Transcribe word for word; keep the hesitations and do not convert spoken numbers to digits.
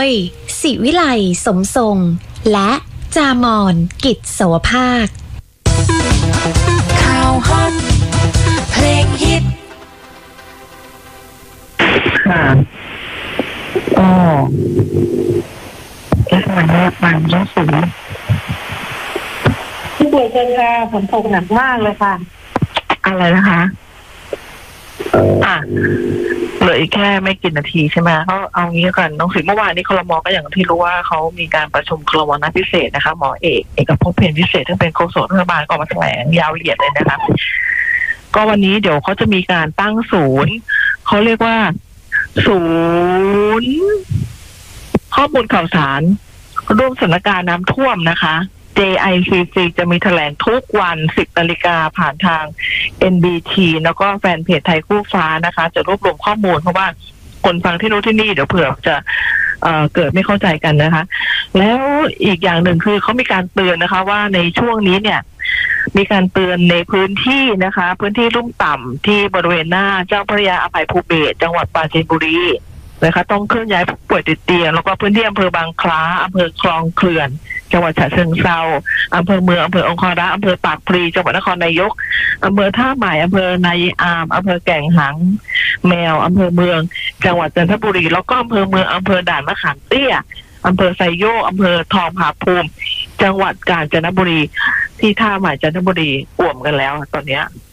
ยศิวิไลสมทรงและจามอนกิจสวภาคข่าวฮอตเพลงฮิตค่ะก็เอ๊ะมันเนี่ยมันรู้สึกที่ป่วยเชิญค่ะฝนตกหนักมากเลยค่ะอะไรนะคะอ่ะเหลืออีกแค่ไม่กี่นาทีใช่ไหมเขาเอางี้กันน้องสิเมื่อวานนี้ครม.ก็อย่างที่รู้ว่าเขามีการประชุมครม.นัดพิเศษนะคะหมอเอกเอกภพเพนพิเศษที่เป็นโฆษกรัฐบาลก็มาแถลงยาวละเอียดเลยนะคะก็วันนี้เดี๋ยวเขาจะมีการตั้งศูนย์เขาเรียกว่าศูนย์ข้อมูลข่าวสารร่วมสถานการณ์น้ำท่วมนะคะ เจ ไอ ซี ซี จะมีแถลงทุกวัน สิบนาฬิกาผ่านทาง เอ็น บี ที แล้วก็แฟนเพจไทยคู่ฟ้านะคะจะรวบรวมข้อมูลเพราะว่าคนฟังที่โน้นที่นี่เดี๋ยวเผื่อจะเอ่อเกิดไม่เข้าใจกันนะคะแล้วอีกอย่างหนึ่งคือเขามีการเตือนนะคะว่าในช่วงนี้เนี่ยมีการเตือนในพื้นที่นะคะพื้นที่ลุ่มต่ำที่บริเวณหน้าเจ้าพระยาอภัยภูเบศรจังหวัดปราจีนบุรีนะคะต้องเคลื่อนย้ายผู้ป่วยติดเตียงแล้วก็พื้นที่อำเภอบางคล้าอำเภอคลองเขื่อนจังหวัดฉะเชิงเทราอำเภอเมืองอำเภอองคารักษ์อำเภอปากพลีจังหวัดนครนายกอำเภอท่าใหม่อำเภอนายอามอำเภอแก่งหางแมวอำเภอเมืองจังหวัดจันทบุรีแล้วก็อำเภอเมืองอำเภอด่านมะขามเตี้ยอำเภอไซโยกอำเภอทองผาภูมิจังหวัดกาญจนบุรีที่ท่าใหม่จันทบุรีอ่วมกันแล้วตอนนี้